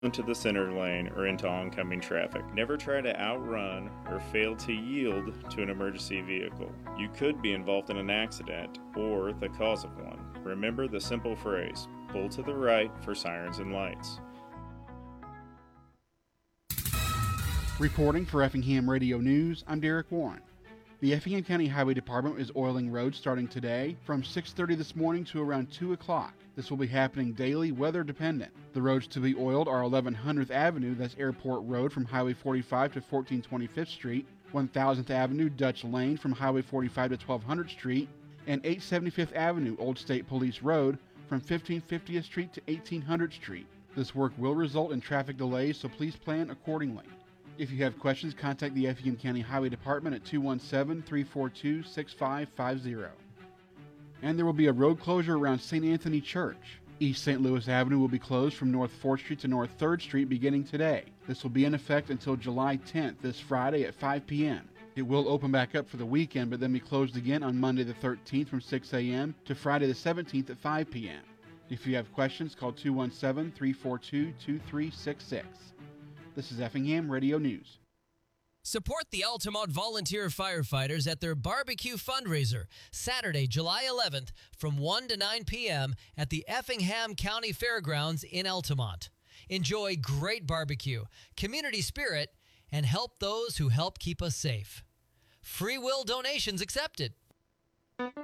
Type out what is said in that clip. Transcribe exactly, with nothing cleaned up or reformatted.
into the center lane or into oncoming traffic. Never try to outrun or fail to yield to an emergency vehicle. You could be involved in an accident or the cause of one. Remember the simple phrase, pull to the right for sirens and lights. Reporting for Effingham Radio News, I'm Derek Warren. The Effingham County Highway Department is oiling roads starting today from six thirty this morning to around two o'clock. This will be happening daily, weather dependent. The roads to be oiled are eleven hundredth Avenue, that's Airport Road from Highway forty-five to fourteen twenty-fifth Street, one thousandth Avenue, Dutch Lane from Highway forty-five to twelve hundred Street, and eight seventy-fifth Avenue, Old State Police Road from fifteen fiftieth Street to eighteen hundred Street. This work will result in traffic delays, so please plan accordingly. If you have questions, contact the Effingham County Highway Department at two one seven, three four two, six five five zero. And there will be a road closure around Saint Anthony Church. East Saint Louis Avenue will be closed from North fourth Street to North third Street beginning today. This will be in effect until July tenth, this Friday at five p.m. It will open back up for the weekend, but then be closed again on Monday the thirteenth from six a.m. to Friday the seventeenth at five p.m. If you have questions, call two one seven, three four two, two three six six. This is Effingham Radio News. Support the Altamont Volunteer Firefighters at their barbecue fundraiser, Saturday, July eleventh, from one to nine p.m. at the Effingham County Fairgrounds in Altamont. Enjoy great barbecue, community spirit, and help those who help keep us safe. Free will donations accepted.